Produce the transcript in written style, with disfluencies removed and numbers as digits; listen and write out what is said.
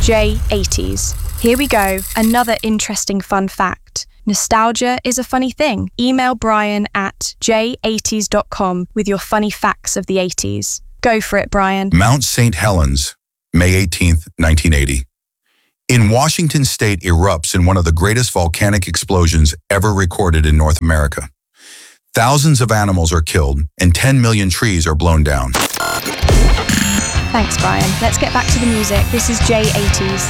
J80s. Here we go, another interesting fun fact. Nostalgia is a funny thing. Email Brian at j80s.com with your funny facts of the 80s. Go for it, Brian. Mount St. Helens, May 18th, 1980. In Washington state erupts in one of the greatest volcanic explosions ever recorded in North America. Thousands of animals are killed and 10 million trees are blown down. Thanks, Brian. Let's get back to the music. This is J80s.